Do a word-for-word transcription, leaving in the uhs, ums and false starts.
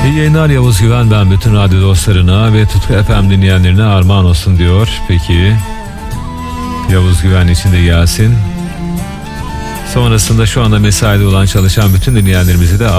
İyi yayınlar Yavuz Güven, ben bütün radyo dostlarına ve Tutku F M dinleyenlerine armağan olsun diyor. Peki Yavuz Güven için de gelsin. Sonrasında şu anda mesaide olan çalışan bütün dinleyenlerimize de